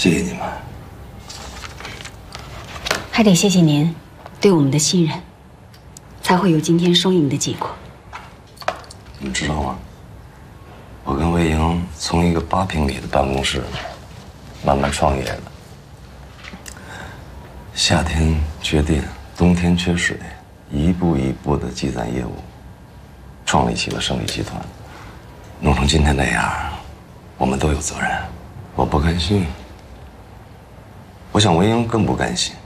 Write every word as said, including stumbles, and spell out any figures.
谢谢你们。 还得谢谢您对我们的信任，才会有今天双赢的结果。 你们知道吗？我跟魏莹从一个八平米的办公室慢慢创业的。夏天缺电，冬天缺水，一步一步的积攒业务，创立起了胜利集团。弄成今天这样，我们都有责任。我不甘心，我想魏莹更不甘心。